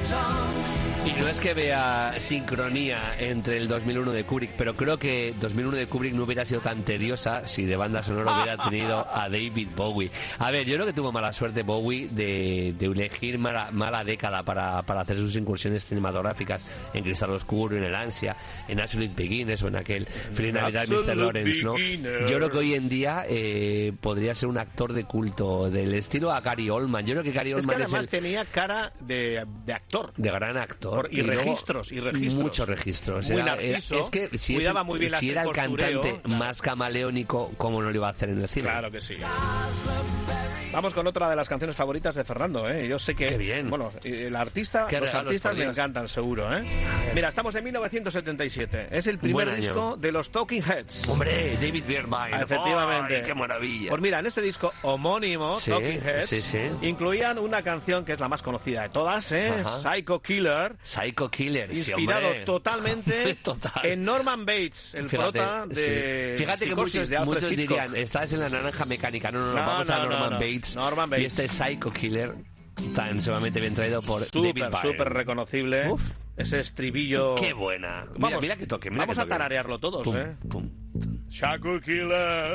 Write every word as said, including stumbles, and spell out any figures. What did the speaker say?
Y no es que vea sincronía entre el dos mil uno de Kubrick, pero creo que dos mil uno de Kubrick no hubiera sido tan tediosa si de banda sonora hubiera tenido a David Bowie. A ver, yo creo que tuvo mala suerte Bowie de, de elegir mala, mala década para, para hacer sus incursiones cinematográficas en Cristal Oscuro, en El Ansia, en Absolute Beginners o en aquel Feliz Navidad mister Lawrence, ¿no? Yo creo que hoy en día eh, podría ser un actor de culto del estilo a Gary Oldman. Yo creo que Gary Es Oldman que es, además el tenía cara de, de actor. de gran actor. Por, y, y registros, y registros. Muchos registros. Muy Era, narciso, era, es que si, cuidaba es, muy bien si la era el postureo, cantante claro. más camaleónico, ¿cómo no lo iba a hacer en el cine? Claro que sí. Vamos con otra de las canciones favoritas de Fernando, ¿eh? Yo sé que... Qué bien. Bueno, el artista, Qué los regalos, artistas me Dios. encantan, seguro, ¿eh? Mira, estamos en mil novecientos setenta y siete. Es el primer Buen año. disco de los Talking Heads. Hombre, David Bierbein. Efectivamente. ¡Ay, qué maravilla! Pues mira, en este disco homónimo, Sí, Talking Heads, sí, sí. incluían una canción que es la más conocida de todas, ¿eh? Ajá. Psycho Killer, Psycho Killer, sí, inspirado hombre. totalmente Total. en Norman Bates, el Fíjate, prota de sí. Fíjate que Psicosis muchos, de Alfred muchos Hitchcock. dirían, estás en la naranja mecánica. No, no, no, No, vamos no, a no, Norman, no. Bates. Norman Bates. Y este Psycho Killer, tan sumamente bien traído por David Súper, Byrne. súper reconocible. Uf. Ese estribillo... Qué buena. Mira, Vamos, mira que toque. Mira vamos que a toque. tararearlo todos, Pum, ¿eh? pum. Psycho Killer.